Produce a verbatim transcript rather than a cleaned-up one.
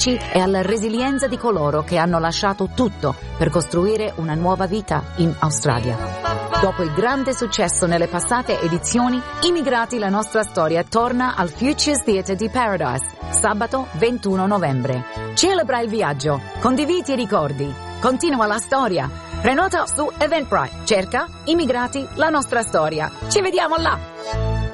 e alla resilienza di coloro che hanno lasciato tutto per costruire una nuova vita in Australia. Dopo il grande successo nelle passate edizioni, Immigrati la nostra storia torna al Futures Theatre di Paradise, sabato ventuno novembre. Celebra il viaggio, condividi i ricordi, continua la storia. Prenota su Eventbrite, cerca Immigrati la nostra storia. Ci vediamo là!